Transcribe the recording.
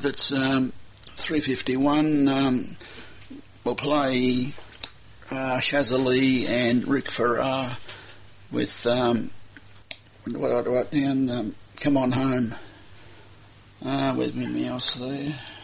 that's 3:51. We'll play Shazali and Rick Farrar with what do I write down? Come On Home. Where's my mouse there?